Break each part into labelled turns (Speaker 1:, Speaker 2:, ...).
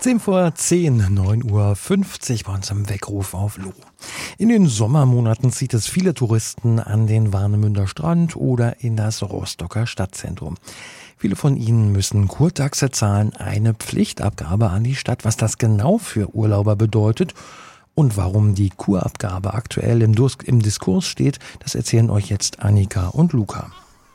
Speaker 1: 10 vor 10, 9:50 Uhr bei uns im Weckruf auf Lo. In den Sommermonaten zieht es viele Touristen an den Warnemünder Strand oder in das Rostocker Stadtzentrum. Viele von ihnen müssen Kurtaxe zahlen, eine Pflichtabgabe an die Stadt. Was das genau für Urlauber bedeutet und warum die Kurabgabe aktuell im Diskurs steht, das erzählen euch jetzt Annika und Luca.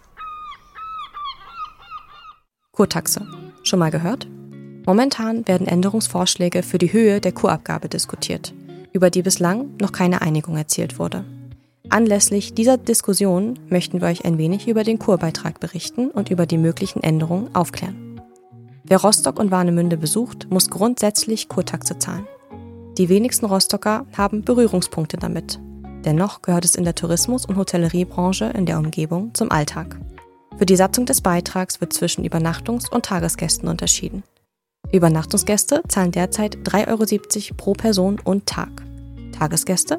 Speaker 2: Kurtaxe. Schon mal gehört? Momentan werden Änderungsvorschläge für die Höhe der Kurabgabe diskutiert, über die bislang noch keine Einigung erzielt wurde. Anlässlich dieser Diskussion möchten wir euch ein wenig über den Kurbeitrag berichten und über die möglichen Änderungen aufklären. Wer Rostock und Warnemünde besucht, muss grundsätzlich Kurtaxe zahlen. Die wenigsten Rostocker haben Berührungspunkte damit. Dennoch gehört es in der Tourismus- und Hotelleriebranche in der Umgebung zum Alltag. Für die Satzung des Beitrags wird zwischen Übernachtungs- und Tagesgästen unterschieden. Übernachtungsgäste zahlen derzeit 3,70 € pro Person und Tag. Tagesgäste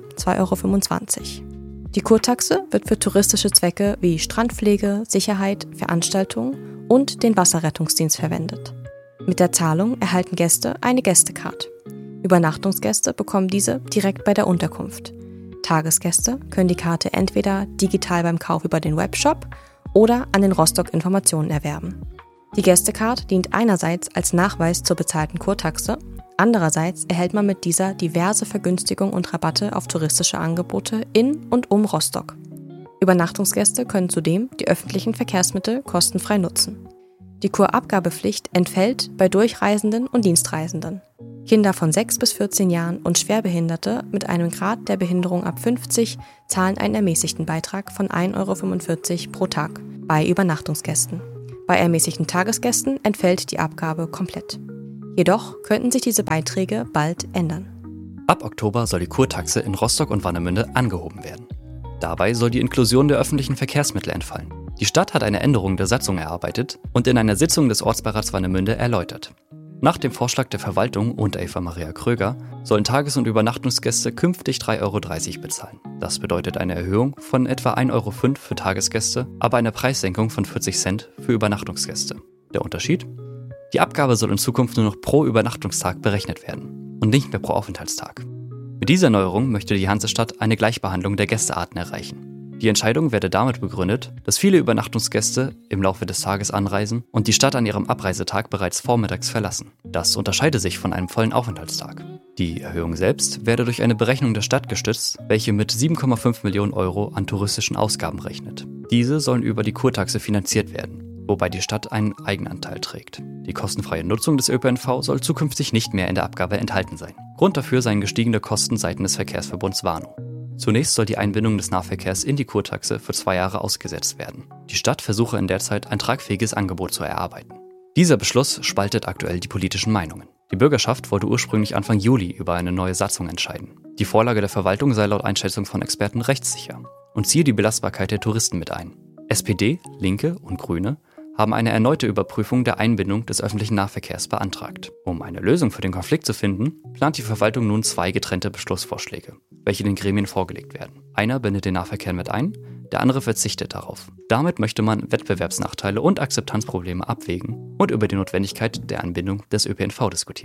Speaker 2: 2,25 €. Die Kurtaxe wird für touristische Zwecke wie Strandpflege, Sicherheit, Veranstaltungen und den Wasserrettungsdienst verwendet. Mit der Zahlung erhalten Gäste eine Gästecard. Übernachtungsgäste bekommen diese direkt bei der Unterkunft. Tagesgäste können die Karte entweder digital beim Kauf über den Webshop oder an den Rostock-Informationen erwerben. Die Gästecard dient einerseits als Nachweis zur bezahlten Kurtaxe, andererseits erhält man mit dieser diverse Vergünstigungen und Rabatte auf touristische Angebote in und um Rostock. Übernachtungsgäste können zudem die öffentlichen Verkehrsmittel kostenfrei nutzen. Die Kurabgabepflicht entfällt bei Durchreisenden und Dienstreisenden. Kinder von 6 bis 14 Jahren und Schwerbehinderte mit einem Grad der Behinderung ab 50 zahlen einen ermäßigten Beitrag von 1,45 € pro Tag bei Übernachtungsgästen. Bei ermäßigten Tagesgästen entfällt die Abgabe komplett. Jedoch könnten sich diese Beiträge bald ändern.
Speaker 3: Ab Oktober soll die Kurtaxe in Rostock und Warnemünde angehoben werden. Dabei soll die Inklusion der öffentlichen Verkehrsmittel entfallen. Die Stadt hat eine Änderung der Satzung erarbeitet und in einer Sitzung des Ortsbeirats Warnemünde erläutert. Nach dem Vorschlag der Verwaltung unter Eva Maria Kröger sollen Tages- und Übernachtungsgäste künftig 3,30 € bezahlen. Das bedeutet eine Erhöhung von etwa 1,05 € für Tagesgäste, aber eine Preissenkung von 40 Cent für Übernachtungsgäste. Der Unterschied? Die Abgabe soll in Zukunft nur noch pro Übernachtungstag berechnet werden und nicht mehr pro Aufenthaltstag. Mit dieser Neuerung möchte die Hansestadt eine Gleichbehandlung der Gästearten erreichen. Die Entscheidung werde damit begründet, dass viele Übernachtungsgäste im Laufe des Tages anreisen und die Stadt an ihrem Abreisetag bereits vormittags verlassen. Das unterscheide sich von einem vollen Aufenthaltstag. Die Erhöhung selbst werde durch eine Berechnung der Stadt gestützt, welche mit 7,5 Millionen € an touristischen Ausgaben rechnet. Diese sollen über die Kurtaxe finanziert werden, wobei die Stadt einen Eigenanteil trägt. Die kostenfreie Nutzung des ÖPNV soll zukünftig nicht mehr in der Abgabe enthalten sein. Grund dafür seien gestiegene Kosten seitens des Verkehrsverbunds Warnow. Zunächst soll die Einbindung des Nahverkehrs in die Kurtaxe für 2 Jahre ausgesetzt werden. Die Stadt versuche in der Zeit ein tragfähiges Angebot zu erarbeiten. Dieser Beschluss spaltet aktuell die politischen Meinungen. Die Bürgerschaft wollte ursprünglich Anfang Juli über eine neue Satzung entscheiden. Die Vorlage der Verwaltung sei laut Einschätzung von Experten rechtssicher und ziehe die Belastbarkeit der Touristen mit ein. SPD, Linke und Grüne haben eine erneute Überprüfung der Einbindung des öffentlichen Nahverkehrs beantragt. Um eine Lösung für den Konflikt zu finden, plant die Verwaltung nun 2 getrennte Beschlussvorschläge, welche den Gremien vorgelegt werden. Einer bindet den Nahverkehr mit ein, der andere verzichtet darauf. Damit möchte man Wettbewerbsnachteile und Akzeptanzprobleme abwägen und über die Notwendigkeit der Anbindung des ÖPNV diskutieren.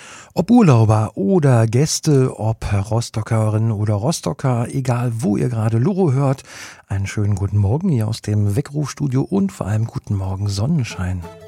Speaker 1: Ob Urlauber oder Gäste, ob Rostockerinnen oder Rostocker, egal wo ihr gerade Loro hört, einen schönen guten Morgen hier aus dem Weckrufstudio und vor allem guten Morgen Sonnenschein.